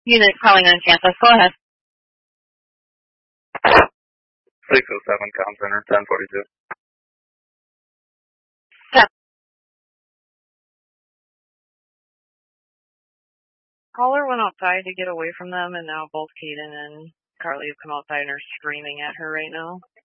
Unit calling on campus. Go ahead. 607 Comm Center, 1042. Caller went outside to get away from them, and now both Kaden and Carly have come outside and are screaming at her right now.